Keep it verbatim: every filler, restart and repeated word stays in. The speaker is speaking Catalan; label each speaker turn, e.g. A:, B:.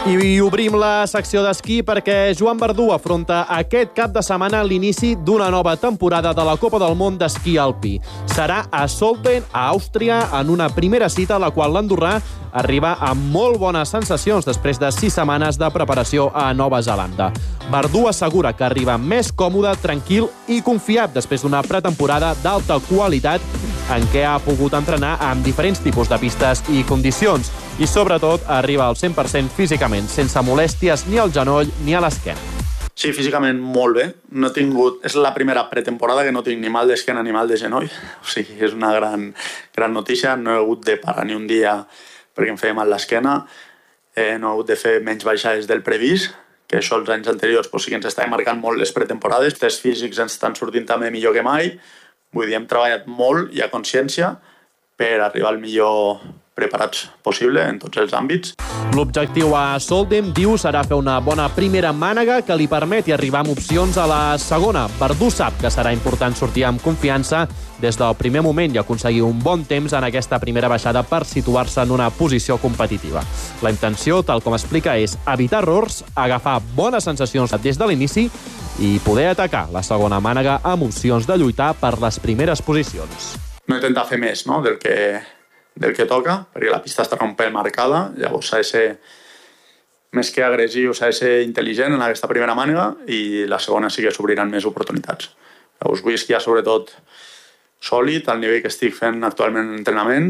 A: I obrim la secció d'esquí perquè Joan Verdú afronta aquest cap de setmana l'inici d'una nova temporada de la Copa del Món d'esquí alpí. Serà a Solden, a Àustria, en una primera cita a la qual l'andorrà arriba amb molt bones sensacions després de sis setmanes de preparació a Nova Zelanda. Verdú assegura que arriba més còmode, tranquil i confiat després d'una pretemporada d'alta qualitat en què ha pogut entrenar amb diferents tipus de pistes i condicions. I, sobretot, arriba al cent per cent físicament, sense molèsties ni al genoll ni a l'esquena.
B: Sí, físicament molt bé. No he tingut... És la primera pretemporada que no tinc ni mal d'esquena ni mal de genoll. O sigui, és una gran, gran notícia. No he hagut de parar ni un dia perquè em feia mal l'esquena. Eh, no he hagut de fer menys baixades del previst, que això els anys anteriors pues, sí que ens estaven marcant molt les pretemporades. Els tests físics ens estan sortint també millor que mai. Vull dir, hem treballat molt i a consciència per arribar al millor preparats possible en tots els àmbits.
A: L'objectiu a Solden, diu, serà fer una bona primera mànega que li permeti arribar amb opcions a la segona. Verdú sap que serà important sortir amb confiança des del primer moment i aconseguir un bon temps en aquesta primera baixada per situar-se en una posició competitiva. La intenció, tal com explica, és evitar errors, agafar bones sensacions des de l'inici i poder atacar la segona mànega amb opcions de lluitar per les primeres posicions.
B: No intentar fer més, no?, del que del que toca, perquè la pista està un pèl marcada, llavors s'ha de ser més que agressiu, s'ha de ser intel·ligent en aquesta primera mànega i la segona sí que s'obriran més oportunitats. Llavors vull esquiar sobretot sòlid, al nivell que estic fent actualment en entrenament,